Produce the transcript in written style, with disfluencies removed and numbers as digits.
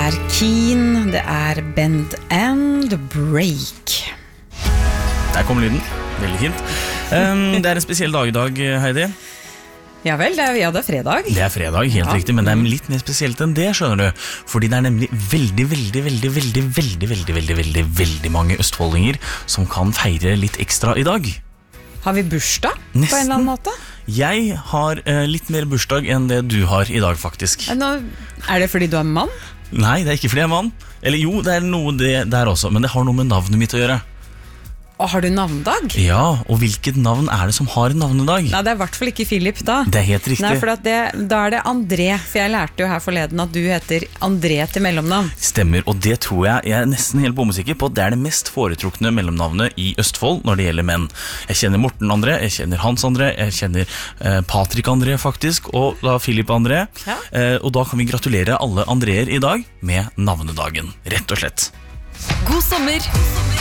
Keen, det Bend and Break. Der kom lyden, veldig fint. Det en spesiell dag I dag, Heidi. Ja vel, det er fredag. Det fredag, helt riktig, men det litt mer spesielt enn det, skjønner du. Fordi det nemlig veldig mange østfoldinger som kan feire litt ekstra I dag. Har vi bursdag på en eller annen måte? Jeg har litt mer bursdag enn det du har I dag, faktisk. Det fordi du mann? Nei, det ikke fordi jeg mann. Eller jo, det noe det der også, men det har noe med navnet mitt å gjøre. Og har du navnedag? Ja, og hvilket navn det som har en navnedag? Nei, det I hvert fall ikke Philip da. Det helt riktig. Nei, for da det André, for jeg lærte jo her forleden at du heter André til mellomnavn. Stemmer, og det tror jeg nesten helt bombesikker på at det det mest foretrukne mellomnavnet I Østfold når det gjelder menn. Jeg kjenner Morten André, jeg kjenner Hans André, jeg kjenner Patrick André faktisk, og da Philip André. Ja. Og da kan vi gratulere alle Andréer I dag med navnedagen, rett og slett. God sommer!